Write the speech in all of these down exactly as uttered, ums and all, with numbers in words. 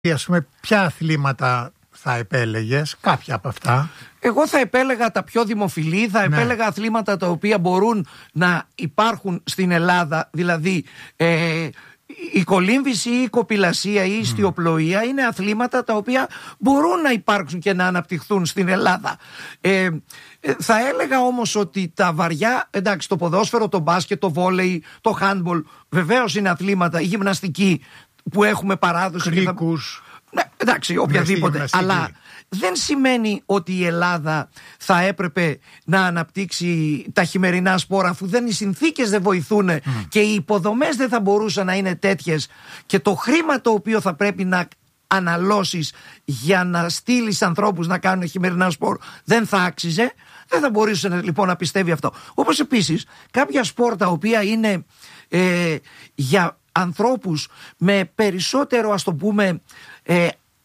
Ας πούμε, ποια αθλήματα θα επέλεγες, κάποια από αυτά? Εγώ θα επέλεγα τα πιο δημοφιλή, θα ναι. επέλεγα αθλήματα τα οποία μπορούν να υπάρχουν στην Ελλάδα, δηλαδή ε, η κολύμβηση ή η κοπηλασία ή η ιστιοπλοεία mm. είναι αθλήματα τα οποία μπορούν να υπάρξουν και να αναπτυχθούν στην Ελλάδα. Ε, θα έλεγα όμως ότι τα βαριά, εντάξει, το ποδόσφαιρο, το μπάσκετ, το βόλεϊ, το handball βεβαίως είναι αθλήματα, η γυμναστική που έχουμε παράδοση. Κρίκους. Ναι, εντάξει, οποιαδήποτε. Αλλά δεν σημαίνει ότι η Ελλάδα θα έπρεπε να αναπτύξει τα χειμερινά σπόρα, αφού δεν οι συνθήκες δεν βοηθούν mm. και οι υποδομές δεν θα μπορούσαν να είναι τέτοιες και το χρήμα το οποίο θα πρέπει να αναλώσεις για να στείλεις ανθρώπους να κάνουν χειμερινά σπόρο δεν θα άξιζε. Δεν θα μπορούσε λοιπόν να πιστεύει αυτό. Όπως επίσης κάποια σπορ τα οποία είναι ε, για ανθρώπους με περισσότερο, ας το πούμε, ε,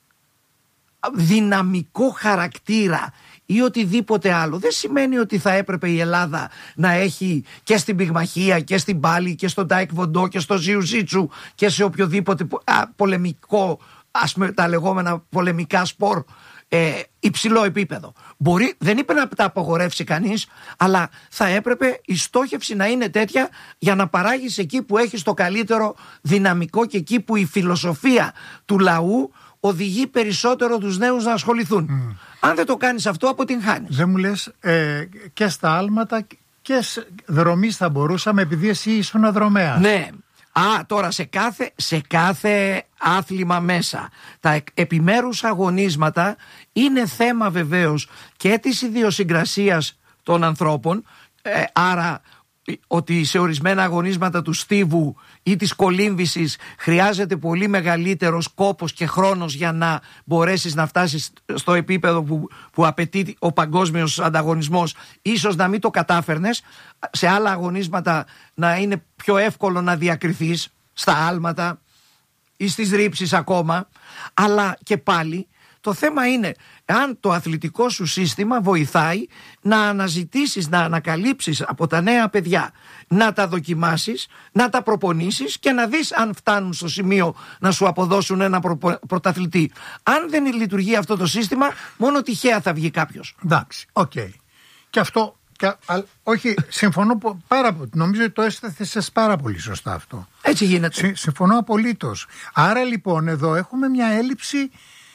δυναμικό χαρακτήρα ή οτιδήποτε άλλο, δεν σημαίνει ότι θα έπρεπε η Ελλάδα να έχει και στην πυγμαχία και στην πάλη και στο τάικβοντό και στο ζιουζίτσου και σε οποιοδήποτε α, πολεμικό, ας πούμε, τα λεγόμενα πολεμικά σπορ, ε, υψηλό επίπεδο. Μπορεί, δεν είπε να τα απαγορεύσει κανείς, αλλά θα έπρεπε η στόχευση να είναι τέτοια για να παράγεις εκεί που έχεις το καλύτερο δυναμικό και εκεί που η φιλοσοφία του λαού οδηγεί περισσότερο τους νέους να ασχοληθούν. Mm. Αν δεν το κάνεις αυτό, αποτυγχάνεις. Δεν μου λες ε, και στα άλματα και δρομής θα μπορούσαμε, επειδή εσύ ήσουν δρομέας. Ναι. Α, τώρα σε κάθε, σε κάθε άθλημα μέσα τα επιμέρους αγωνίσματα είναι θέμα βεβαίως και της ιδιοσυγκρασίας των ανθρώπων, ε, άρα ότι σε ορισμένα αγωνίσματα του στίβου ή της κολύμβησης χρειάζεται πολύ μεγαλύτερος κόπος και χρόνος για να μπορέσεις να φτάσεις στο επίπεδο που, που απαιτεί ο παγκόσμιος ανταγωνισμός. Ίσως να μην το κατάφερνες, σε άλλα αγωνίσματα να είναι πιο εύκολο να διακριθείς, στα άλματα ή στις ρήψεις ακόμα, αλλά και πάλι το θέμα είναι αν το αθλητικό σου σύστημα βοηθάει να αναζητήσεις, να ανακαλύψεις από τα νέα παιδιά, να τα δοκιμάσεις, να τα προπονήσεις και να δεις αν φτάνουν στο σημείο να σου αποδώσουν ένα προ, πρωταθλητή. Αν δεν λειτουργεί αυτό το σύστημα, μόνο τυχαία θα βγει κάποιος. Εντάξει, οκ. Okay. Και αυτό, και, α, όχι, συμφωνώ πάρα πολύ. Νομίζω ότι το έσταθες πάρα πολύ σωστά αυτό. Έτσι γίνεται. Συ, συμφωνώ απολύτως. Άρα λοιπόν εδώ έχουμε μια έλλειψη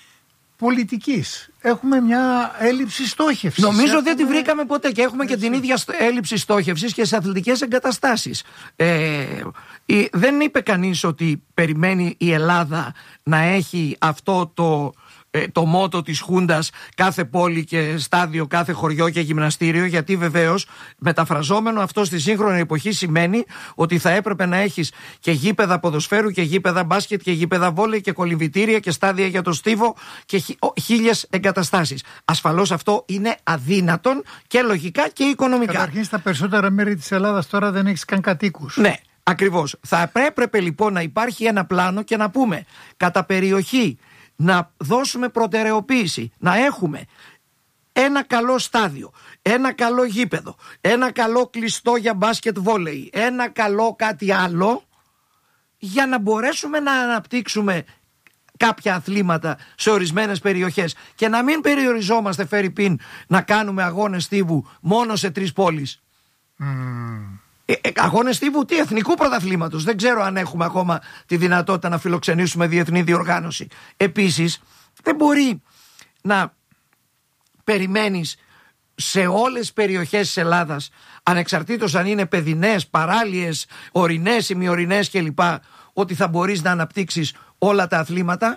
πολιτικής. Έχουμε μια έλλειψη στόχευσης. Νομίζω έχουμε... δεν τη βρήκαμε ποτέ και έχουμε Έτσι. και την ίδια έλλειψη στόχευσης και σε αθλητικές εγκαταστάσεις. Ε, η, δεν είπε κανείς ότι περιμένει η Ελλάδα να έχει αυτό το, ε, το μότο της Χούντας, κάθε πόλη και στάδιο, κάθε χωριό και γυμναστήριο, γιατί βεβαίως μεταφραζόμενο αυτό στη σύγχρονη εποχή σημαίνει ότι θα έπρεπε να έχεις και γήπεδα ποδοσφαίρου και γήπεδα μπάσκετ και γήπεδα βόλεϊ και κολυμβητήρια και στάδια για το στίβο και χι, χίλιες εγκαταστάσεις. Ασφαλώς αυτό είναι αδύνατον και λογικά και οικονομικά. Καταρχήν στα περισσότερα μέρη της Ελλάδας τώρα δεν έχεις καν κατοίκους. Ναι, ακριβώς. Θα έπρεπε λοιπόν να υπάρχει ένα πλάνο και να πούμε κατά περιοχή να δώσουμε προτεραιοποίηση, να έχουμε ένα καλό στάδιο, ένα καλό γήπεδο, ένα καλό κλειστό για μπάσκετ βόλεϊ, ένα καλό κάτι άλλο, για να μπορέσουμε να αναπτύξουμε κάποια αθλήματα σε ορισμένες περιοχές και να μην περιοριζόμαστε, φερειπίν, να κάνουμε αγώνες στίβου μόνο σε τρεις πόλεις. Mm. Ε, ε, αγώνες στίβου τι, εθνικού πρωταθλήματος. Δεν ξέρω αν έχουμε ακόμα τη δυνατότητα να φιλοξενήσουμε διεθνή διοργάνωση. Επίσης, δεν μπορεί να περιμένεις σε όλες τις περιοχές της Ελλάδας, ανεξαρτήτως αν είναι παιδινές, παράλιες, ορεινές, ημιορεινές κλπ, ότι θα μπορείς να αναπτύξεις όλα τα αθλήματα.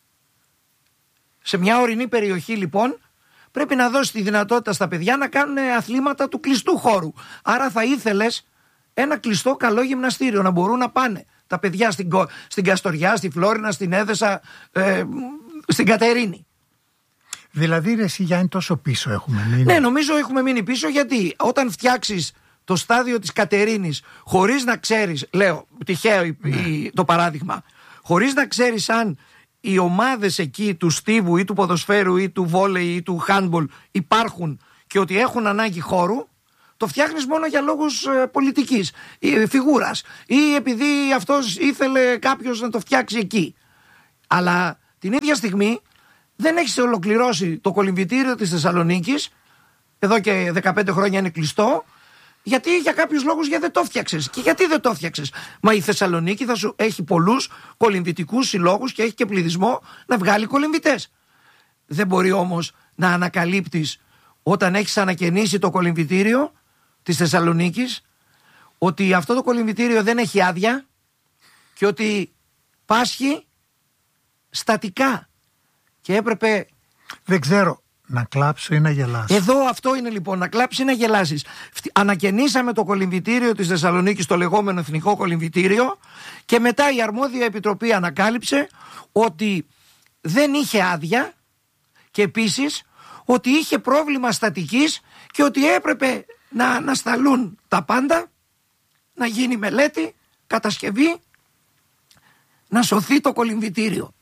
Σε μια ορεινή περιοχή λοιπόν πρέπει να δώσεις τη δυνατότητα στα παιδιά να κάνουν αθλήματα του κλειστού χώρου. Άρα θα ήθελες ένα κλειστό καλό γυμναστήριο, να μπορούν να πάνε τα παιδιά στην, στην Καστοριά, στη Φλόρινα, στην Έδεσα, ε, στην Κατερίνη. Δηλαδή ρε εσύ Γιάννη, τόσο πίσω έχουμε μείνει. Ναι, νομίζω έχουμε μείνει πίσω, γιατί όταν φτιάξεις το στάδιο της Κατερίνης χωρίς να ξέρεις, λέω τυχαίο ναι. το παράδειγμα, χωρίς να ξέρεις αν οι ομάδες εκεί του στίβου ή του ποδοσφαίρου ή του βόλεϊ ή του handball υπάρχουν και ότι έχουν ανάγκη χώρου, το φτιάχνεις μόνο για λόγους ε, πολιτικής ή φιγούρας ή επειδή αυτός ήθελε κάποιος να το φτιάξει εκεί. Αλλά την ίδια στιγμή δεν έχεις ολοκληρώσει το κολυμβητήριο της Θεσσαλονίκης, εδώ και δεκαπέντε χρόνια είναι κλειστό, γιατί για κάποιους λόγους για δεν το φτιάξες. Και γιατί δεν το φτιάξες? Μα η Θεσσαλονίκη θα σου έχει πολλούς κολυμβητικούς συλλόγους και έχει και πληθυσμό να βγάλει κολυμβητές. Δεν μπορεί όμως να ανακαλύπτεις όταν έχεις ανακαινήσει το κολυμβητήριο της Θεσσαλονίκης ότι αυτό το κολυμβητήριο δεν έχει άδεια και ότι πάσχει στατικά και έπρεπε... Δεν ξέρω, να κλάψω ή να γελάσω. Εδώ αυτό είναι λοιπόν, να κλάψεις ή να γελάσεις. Ανακαινήσαμε το κολυμβητήριο της Θεσσαλονίκης, το λεγόμενο εθνικό κολυμβητήριο, και μετά η αρμόδια επιτροπή ανακάλυψε ότι δεν είχε άδεια και επίσης ότι είχε πρόβλημα στατικής και ότι έπρεπε να ανασταλούν τα πάντα, να γίνει μελέτη, κατασκευή, να σωθεί το κολυμβητήριο.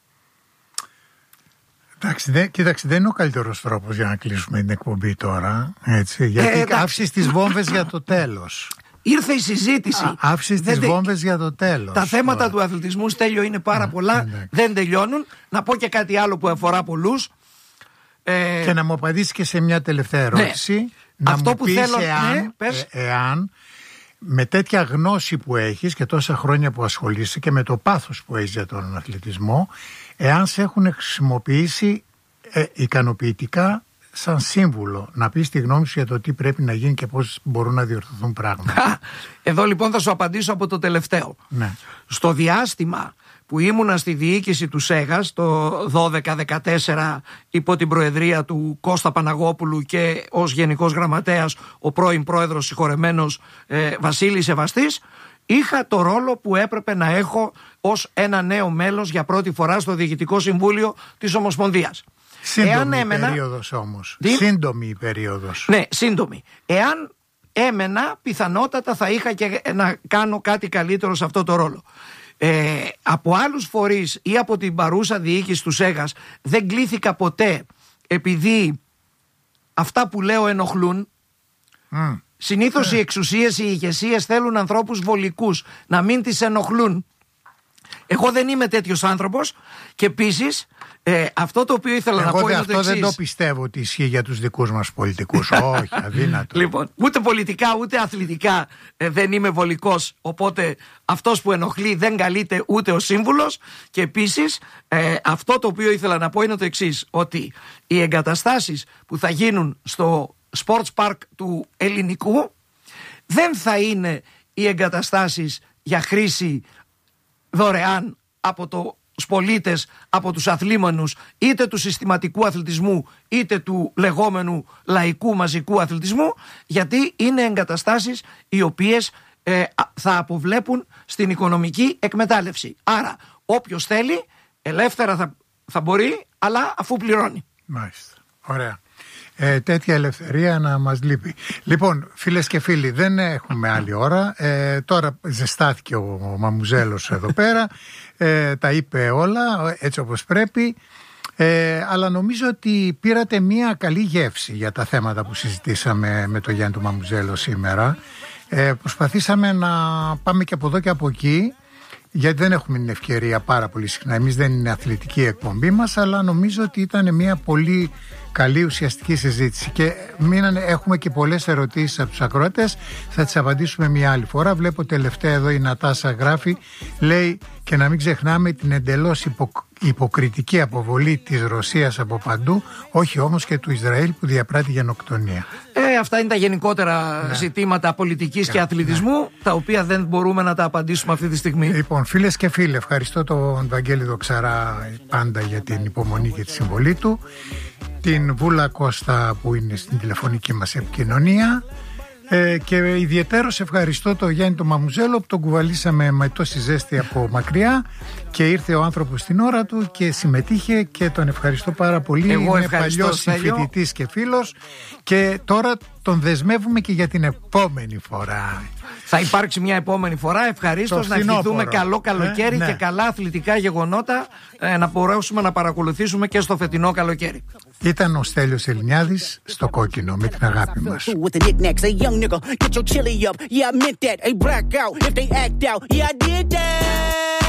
Εντάξει, δε, κοίταξε, δεν είναι ο καλύτερος τρόπος για να κλείσουμε την εκπομπή τώρα, έτσι, γιατί ε, άφησες τις βόμβες για το τέλος. Ήρθε η συζήτηση. Άφησες τις βόμβες για το τέλος. Τα θέματα τώρα του αθλητισμού, Στέλιο, είναι πάρα πολλά, εντάξει, δεν τελειώνουν. Να πω και κάτι άλλο που αφορά πολλούς. Ε... Και να μου απαντήσει και σε μια τελευταία ερώτηση. Ναι. Να Αυτό μου που πεις θέλω, εάν, ναι, πες. Ε, εάν με τέτοια γνώση που έχεις και τόσα χρόνια που ασχολείσαι και με το πάθος που έχεις για τον αθλητισμό, εάν σε έχουν χρησιμοποιήσει ε, ικανοποιητικά σαν σύμβουλο, να πεις τη γνώμη σου για το τι πρέπει να γίνει και πώς μπορούν να διορθωθούν πράγματα. Εδώ λοιπόν θα σου απαντήσω από το τελευταίο. Ναι. Στο διάστημα που ήμουνα στη διοίκηση του ΣΕΓΑΣ το δώδεκα δεκατέσσερα υπό την προεδρία του Κώστα Παναγόπουλου και ως γενικός γραμματέας ο πρώην πρόεδρος συγχωρεμένος ε, Βασίλης Σεβαστής, είχα το ρόλο που έπρεπε να έχω ως ένα νέο μέλος για πρώτη φορά στο Διοικητικό Συμβούλιο της Ομοσπονδίας. Σύντομη Εάν έμενα... περίοδος όμως. Τι? Σύντομη η περίοδος. Ναι, σύντομη. Εάν έμενα, πιθανότατα θα είχα και να κάνω κάτι καλύτερο σε αυτό το ρόλο. Ε, από άλλους φορείς ή από την παρούσα διοίκηση του ΣΕΓΑΣ δεν κλήθηκα ποτέ, επειδή αυτά που λέω ενοχλούν. Mm. Συνήθως mm. οι εξουσίες, οι ηγεσίες θέλουν ανθρώπους βολικούς, να μην τις ενοχλούν. Εγώ δεν είμαι τέτοιος άνθρωπος και επίσης ε, αυτό το οποίο ήθελα Εγώ να πω δε, είναι αυτό το εξής. Δεν το πιστεύω ότι ισχύει για τους δικούς μας πολιτικούς. Όχι, αδύνατο. Λοιπόν, ούτε πολιτικά ούτε αθλητικά ε, δεν είμαι βολικός, οπότε αυτός που ενοχλεί δεν καλείται ούτε ο σύμβουλος. Και επίσης ε, αυτό το οποίο ήθελα να πω είναι το εξής, ότι οι εγκαταστάσεις που θα γίνουν στο Sports Park του Ελληνικού δεν θα είναι οι εγκαταστάσεις για χρήση δωρεάν από τους πολίτες, από τους αθλήμενους, είτε του συστηματικού αθλητισμού είτε του λεγόμενου λαϊκού μαζικού αθλητισμού, γιατί είναι εγκαταστάσεις οι οποίες ε, θα αποβλέπουν στην οικονομική εκμετάλλευση. Άρα όποιος θέλει ελεύθερα θα, θα μπορεί, αλλά αφού πληρώνει. Μάλιστα, ωραία. Ε, τέτοια ελευθερία να μας λείπει. Λοιπόν, φίλες και φίλοι, δεν έχουμε άλλη ώρα. Ε, τώρα ζεστάθηκε ο, ο Μαμουζέλος εδώ πέρα. Ε, τα είπε όλα έτσι όπως πρέπει. Ε, αλλά νομίζω ότι πήρατε μια καλή γεύση για τα θέματα που συζητήσαμε με τον Γιάννη του Μαμουζέλο σήμερα. Ε, προσπαθήσαμε να πάμε και από εδώ και από εκεί, γιατί δεν έχουμε την ευκαιρία πάρα πολύ συχνά. Εμείς δεν είναι αθλητική εκπομπή μας, αλλά νομίζω ότι ήταν μια πολύ καλή ουσιαστική συζήτηση. Και μείνανε, έχουμε και πολλές ερωτήσεις από τους ακροατές. Θα τις απαντήσουμε μια άλλη φορά. Βλέπω τελευταία εδώ η Νατάσα γράφει, λέει, και να μην ξεχνάμε την εντελώς υπο, υποκριτική αποβολή της Ρωσίας από παντού, όχι όμως και του Ισραήλ που διαπράττει γενοκτονία. Ε, αυτά είναι τα γενικότερα ναι. ζητήματα πολιτικής ναι. και αθλητισμού, ναι. τα οποία δεν μπορούμε να τα απαντήσουμε αυτή τη στιγμή. Λοιπόν, φίλες και φίλοι, ευχαριστώ τον Βαγγέλη Δοξαρά πάντα για την υπομονή και τη συμβολή του, την Βούλα Κώστα που είναι στην τηλεφωνική μας επικοινωνία, ε, και ιδιαιτέρως ευχαριστώ τον Γιάννη τον Μαμουζέλο που τον κουβαλήσαμε με τόση ζέστη από μακριά και ήρθε ο άνθρωπος στην ώρα του και συμμετείχε και τον ευχαριστώ πάρα πολύ. Εγώ είναι παλιός συμφοιτητής και φίλος και τώρα τον δεσμεύουμε και για την επόμενη φορά. Θα υπάρξει μια επόμενη φορά. Ευχαρίστως να ευχηθούμε καλό καλοκαίρι ε, ναι. και καλά αθλητικά γεγονότα ε, να μπορέσουμε να παρακολουθήσουμε και στο φετινό καλοκαίρι. Ήταν ο Στέλιος Ελληνιάδης στο Κόκκινο με την αγάπη μας. Nigga, get your chili up. Yeah, I meant that. A blackout if they act out. Yeah, I did that.